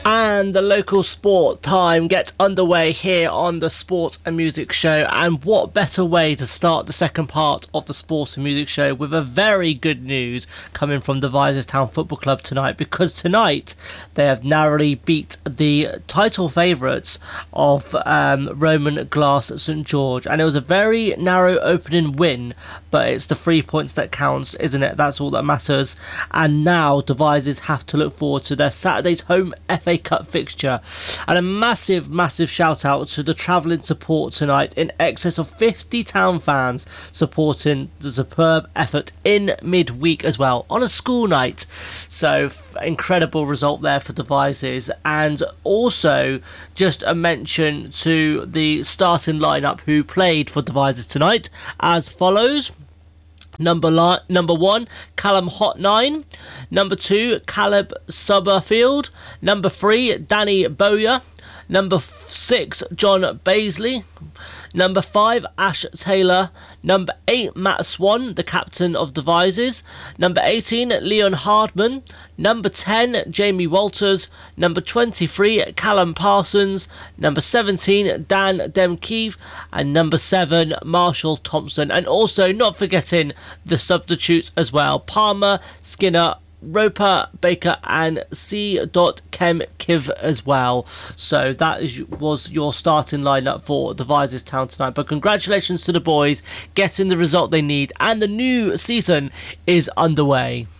And the local sport time gets underway here on the Sport and Music Show. And what better way to start the second part of the Sport and Music Show with a very good news coming from Devizes Town Football Club tonight, because tonight they have narrowly beat the title favourites of Roman Glass St George, and it was a very narrow opening win, but it's the 3 points that counts, isn't it? That's all that matters. And now Devizes have to look forward to their Saturday's home FA Cup fixture, and a massive shout out to the travelling support tonight, in excess of 50 Town fans supporting the superb effort in midweek as well on a school night. So incredible result there for Devizes. And also just a mention to the starting lineup who played for Devizes tonight as follows. Number 1, Callum Hotnine. Number 2, Caleb Summerfield. Number 3, Danny Bowyer. Number 6, John Baisley. Number 5, Ash Taylor. Number 8, Matt Swan, the captain of Devizes. Number 18, Leon Hardman. Number 10, Jamie Walters. Number 23, Callum Parsons. Number 17, Dan Demkeeve. And number 7, Marshall Thompson. And also not forgetting the substitutes as well: Palmer, Skinner, Roper, Baker and C. Kem Kiv as well. So that was your starting lineup for Devizes Town tonight. But congratulations to the boys getting the result they need, and the new season is underway.